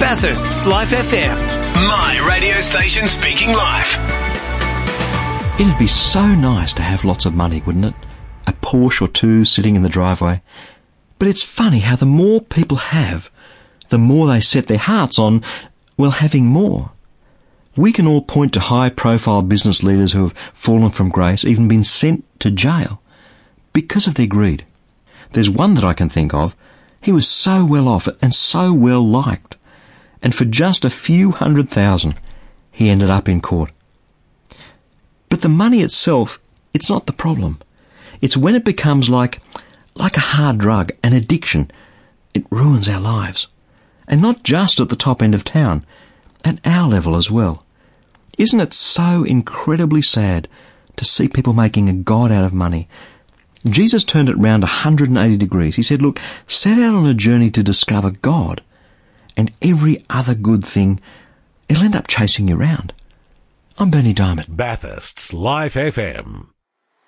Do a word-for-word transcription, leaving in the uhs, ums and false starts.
Bathurst's Life F M. My radio station speaking life. It'd be so nice to have lots of money, wouldn't it? A Porsche or two sitting in the driveway. But it's funny how the more people have, the more they set their hearts on, well, having more. We can all point to high-profile business leaders who have fallen from grace, even been sent to jail, because of their greed. There's one that I can think of. He was so well off and so well liked, and for just a few hundred thousand, he ended up in court. But the money itself, it's not the problem. It's when it becomes like, like a hard drug, an addiction. It ruins our lives. And not just at the top end of town, at our level as well. Isn't it so incredibly sad to see people making a god out of money? Jesus turned it round one hundred eighty degrees. He said, look, set out on a journey to discover God, and every other good thing, it'll end up chasing you around. I'm Bernie Diamond. Bathurst's Life F M.